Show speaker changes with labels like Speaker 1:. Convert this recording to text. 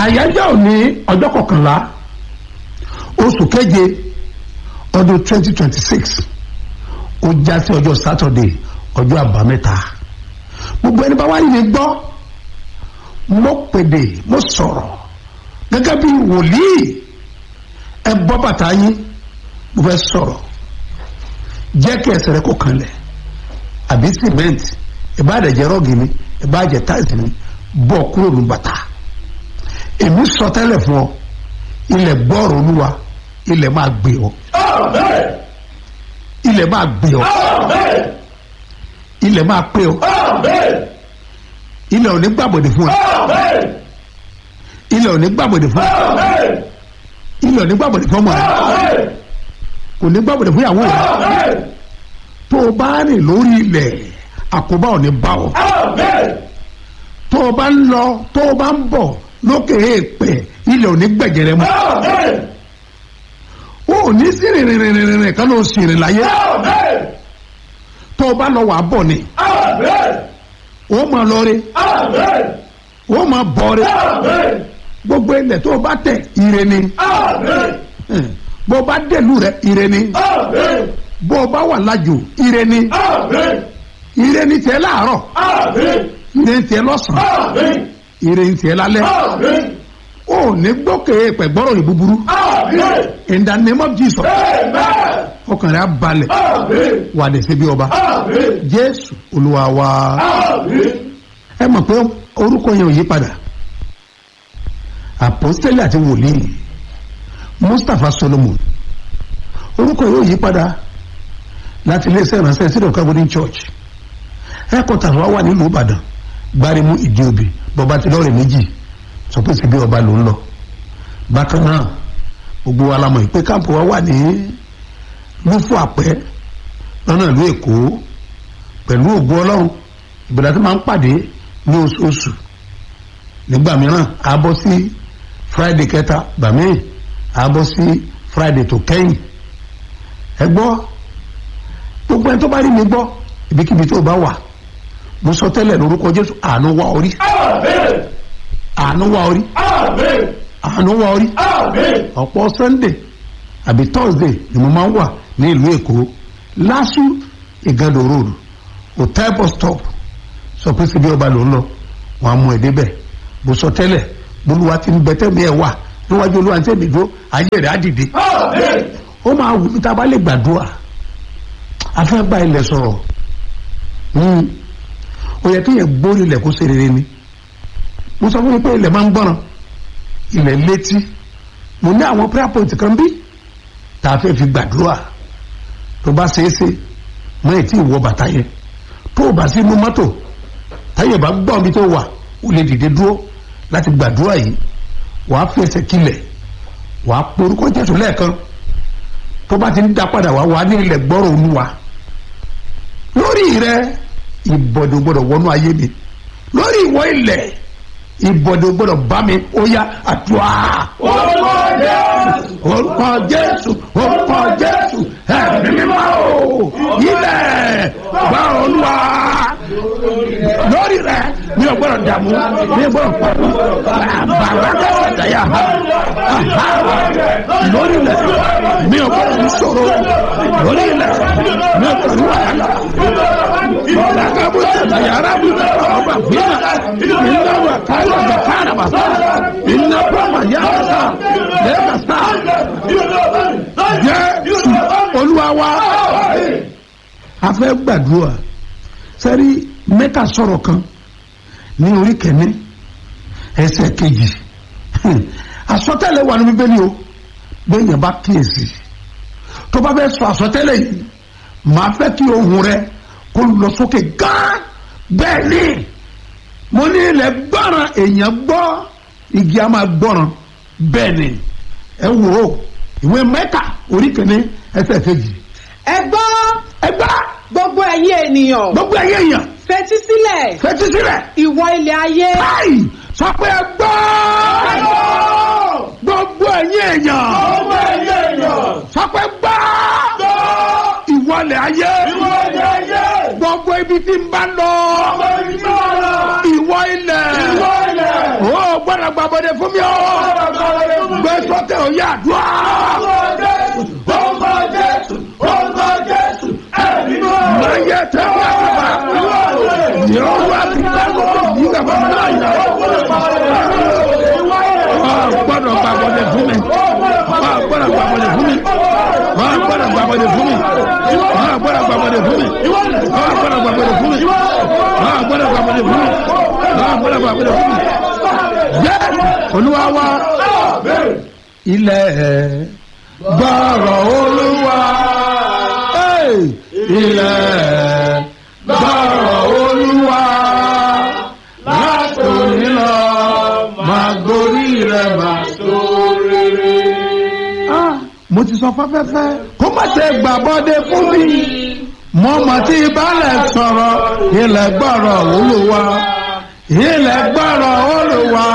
Speaker 1: àyájọ́ òní ọjọ́ 11 oṣù keje ọdún 2026 ó já sí ọjọ́ Saturday ọjọ́ àbámẹ́ta. Gbogbo ẹni bá wáyé mi gbọ́ mo pèdè mo sọ̀rọ̀ gẹ́gẹ́ bí wòlíì. Ẹ bọ́ bàtà yín mo fẹ́ sọ̀rọ̀, jẹ́ kí ẹsẹ̀ rẹ kó kanlẹ̀ àbí sìmẹ́ǹtì ìbáàdẹ̀jẹ̀ rọ́ọ̀gì mi ìbáàjẹ̀ táìsì mi bọ́ kúrò ní bàtà. Èmi sọ tẹ́lẹ̀ fún ọ, ilẹ̀ gbọ́rọ̀ Olúwa, ilẹ̀ máa gbé ọ.
Speaker 2: Amen.
Speaker 1: Ilẹ̀ máa gbé ọ.
Speaker 2: Amen.
Speaker 1: Ilẹ̀ máa pé ọ.
Speaker 2: Amen.
Speaker 1: Ilẹ̀ ò ní gbàbọ̀dé fún ẹ.
Speaker 2: Amen.
Speaker 1: Ilẹ̀ ò ní gbàbọ̀dé fún ẹ.
Speaker 2: Amen.
Speaker 1: Ilẹ̀ ò ní gbàbọ̀dé fún ọmọ rẹ.
Speaker 2: Amen.
Speaker 1: Kò ní gbàbọ̀dé fún ìyàwó rẹ.
Speaker 2: Amen.
Speaker 1: Tó o bá rìn lórí ilẹ̀ àkóbá ò ní bá ọ.
Speaker 2: Amen.
Speaker 1: Tó o bá ń lọ, tó o bá ń bọ̀ lókè èèpẹ̀, ilẹ̀ ò ní gbẹ̀jẹ̀rẹ̀ mọ́.
Speaker 2: Amen.
Speaker 1: O ò ní sí rìnrìnrìnrìn kan ló sì rìn láyé.
Speaker 2: Amen.
Speaker 1: Tó o bá lọ wà á bọ̀ ni.
Speaker 2: Amen.
Speaker 1: O máa lọ rí,
Speaker 2: Amen.
Speaker 1: o máa bọ̀ rí.
Speaker 2: Amen.
Speaker 1: Gbogbo ilẹ̀ tó o bá tẹ̀ ire ni.
Speaker 2: Amen.
Speaker 1: Bó o bá dẹ̀lú rẹ̀ ire ni.
Speaker 2: Amen.
Speaker 1: Bó o bá wà lájò ire ni.
Speaker 2: Amen.
Speaker 1: Ire ni tiẹ̀ láàárọ̀,
Speaker 2: Amen.
Speaker 1: ire ni tiẹ̀ lọ́sàn-án,
Speaker 2: Amen.
Speaker 1: ire ni tiẹ̀ lálẹ́.
Speaker 2: Amen.
Speaker 1: O ò ní gbókè pẹ̀gbọ́rọ̀ ní búburú.
Speaker 2: Amen.
Speaker 1: In the name of Jesus,
Speaker 2: Amen.
Speaker 1: ọkàn rẹ̀ á balẹ̀,
Speaker 2: Amen.
Speaker 1: wà dé síbi ọba.
Speaker 2: Amen.
Speaker 1: Jésù Olúwa wa.
Speaker 2: Amen.
Speaker 1: Ẹ mọ̀ pé orúkọ yẹn ò yí padà. Àpọ́stélì àti wòlíì Mustapha Solomon, orúkọ yóò yí padà láti iléeṣẹ́ ìránṣẹ́ sídò Calvary Church. Ẹ̀kọ́tà wa wà nílùú Ìbàdàn, Gbárímú Ìdíòbí, bọ́ba ti lọ́ọ̀rẹ̀ méjì sọ pé síbi ọba ló ń lọ. Bákan náà gbogbo wa la mọ̀ pé káàpù wa wà ní Lúfú Àpẹ́ lọ́nà ìlú Èkó. Pẹ̀lú ògo Ọlọ́run ìbẹ̀rẹ̀ tí máa ń pàdé ní oṣooṣù. Nígbà mìíràn a bọ́ sí Friday kẹta, gbàmí a bọ́ sí Friday tó kẹ́yìn. Ẹ gbọ́, gbogbo ẹni tó bá rí mi gbọ́ ibikíbi tó bá wà, mo sọ tẹ́lẹ̀ lórúkọ Jésù, àánú wá orí,
Speaker 2: Amen.
Speaker 1: àánú wá orí,
Speaker 2: Amen.
Speaker 1: àánú wá orí.
Speaker 2: Amen.
Speaker 1: Ọ̀pọ̀ Sunday àbí Thursday ni mo máa ń wà ní ìlú Èkó, Lásù Ìgàndò road, hotel bus stop. Sọ pé síbi ọba ló ń lọ, wọn á mú ẹ débẹ̀. Mo sọ tẹ́lẹ̀ bolúwa ti ń bẹ tẹ́mi ẹ̀ wà níwájú Olúwa ní tẹ́mi dúró, ayé rẹ̀ á dìde.
Speaker 2: Amen.
Speaker 1: Ó máa wù mí tá a bá lè gbàdúrà, a fẹ́ bá ilẹ̀ sọ̀rọ̀. Ó yẹ kí yẹn gbórí ilẹ̀ kó ṣe rere ni. Mo sọ fún mi pé ilẹ̀ máa ń gbọ́ràn, ilẹ̀ létí. Mo ní àwọn prayer point kan bí tá a fẹ́ fi gbàdúrà. Tó bá ṣeé ṣe mọ ètí ìwọ bàtà yẹn, tó o bá sí inú mọ́tò táyẹ̀ bá gbọ́ mi tó wà, ó lè dìde dúró láti gbàdúrà yìí. Wàá fi ẹsẹ̀ kílẹ̀, wàá porúkọ Jésù lẹ́ẹ̀kan. Tó bá ti ń dá padà wá ní ilẹ̀ gbọ́rọ̀ Olúwa. Lórí rẹ ìbọ̀dọ̀ gbọ́dọ̀ wọnú ayé mi. Lórí ìwọ ilẹ̀ ìbọ̀dọ̀ gbọ́dọ̀ bá mi. Ó yá àdúrà.
Speaker 2: Orúkọ Jésù.
Speaker 1: Orúkọ Jésù, orúkọ Jésù, ẹ̀mí mímọ́ o. Ilẹ̀ gbà Olúwa. Lórí rẹ mi ò gbọ́dọ̀ dààmú, mi ò gbọ́dọ̀ pàdé. Bàbá kẹsàn-án dàyà. Lórí rẹ mi ò gbọ́dọ̀ ní ṣòro. Lórí rẹ mi ò gbọ́dọ̀ ní wàhálà. Bọ́lá kábùsẹ̀ dàyàrá mi ọba gbìyànjú. Iná wà káyọ̀ ọ̀gá kára bàbá. Iná pàmò yàrá lẹ́ẹ̀ka sáà. Jésù Olúwa wa. A fẹ́ gbàdúrà. Sẹ́rí Mẹ́kà sọ̀rọ̀ kan ní orí kẹ́ni ẹsẹ̀ kejì. Àsọtẹ́lẹ̀ wà ní Bíbélì o, bẹ́ẹ̀ yẹn bá kíyèsí. Tó bá fẹ́ sọ àsọtẹ́lẹ̀ yìí, màá fẹ́ kí ohùn rẹ kó lọ sókè gán. Bẹ́ẹ̀ ni mo ní ilẹ̀ gbọ́ràn, èèyàn gbọ́, igi a máa gbọ́ràn. Bẹ́ẹ̀ ni ẹ wò ó ìwé Mẹ́kà orí kẹ́ni ẹsẹ̀ kejì.
Speaker 3: Ẹ gbọ́
Speaker 1: Ẹ gbá
Speaker 3: gbogbo ẹ̀yin ènìyàn,
Speaker 1: gbogbo ẹ̀yẹ èèyàn,
Speaker 3: fetí sílẹ̀,
Speaker 1: fetí sílẹ̀.
Speaker 3: ìwọ ilẹ̀ ayé.
Speaker 1: Báyìí sọ pé ẹ gbọ́ gbogbo ẹ̀yin èèyàn,
Speaker 2: Ọmọ ẹ̀yẹ èèyàn.
Speaker 1: sọ pé gbọ́ ìwọlẹ̀ ayé,
Speaker 2: Ìwọlẹ̀ ayé.
Speaker 1: gbogbo ibi tí ń bá lọ,
Speaker 2: Ọmọ ibi tí ń bá lọ.
Speaker 1: ìwọ ilẹ̀,
Speaker 2: Ìwọ ilẹ̀.
Speaker 1: ó gbọ́dọ̀ gbàbọ̀dé fún mi o gbé sókè ó yá àdúrà. máa yẹ tẹ́lẹ̀ àgbà yóò wá sí káàkó yìí kàbọ̀ náà yà gbọ́dọ̀ gbàbọ̀dé fún mi gbọ́dọ̀ gbàbọ̀dé fún mi gbọ́dọ̀ gbàbọ̀dé fún mi gbọ́dọ̀ gbàbọ̀dé fún mi gbọ́dọ̀ gbàbọ̀dé fún mi gbọ́dọ̀ gbàbọ̀dé fún mi gbọ́dọ̀ gbàbọ̀dé fún mi. jẹ́ olúwa wa ilẹ̀ gbọ́rọ̀ olúwa ilẹ̀ gbọ́rọ̀ olúwa látòní lọ máa gorí rẹ̀ máa tó rere. mo ti sọ fẹ́fẹ́fẹ́ kó má ṣe gbàbọ́dé fún mi mọ́mọ́ tí ìbálẹ̀ sọ̀rọ̀ ilẹ̀ gbọ́rọ̀ olúwa ilẹ̀ gbọ́rọ̀ olúwa